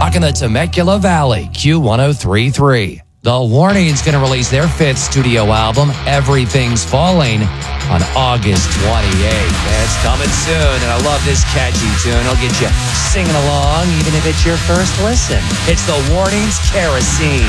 rocking the Temecula Valley, Q1033. The Warning's going to release their 5th studio album, Everything's Falling, on August 28th. It's coming soon, and I love this catchy tune. It'll get you singing along, even if it's your first listen. It's The Warning's Kerosene.